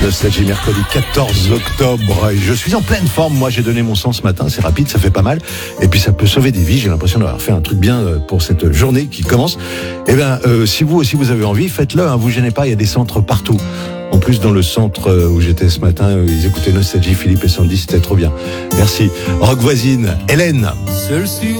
Nostalgie, mercredi 14 octobre. Je suis en pleine forme. Moi, j'ai donné mon sang ce matin. C'est rapide, ça fait pas mal. Et puis, ça peut sauver des vies. J'ai l'impression d'avoir fait un truc bien pour cette journée qui commence. Eh bien, si vous aussi vous avez envie, faites-le. Hein, vous gênez pas. Il y a des centres partout. En plus, dans le centre où j'étais ce matin, ils écoutaient Nostalgie, Philippe et Sandy. C'était trop bien. Merci. Rock voisine, Hélène.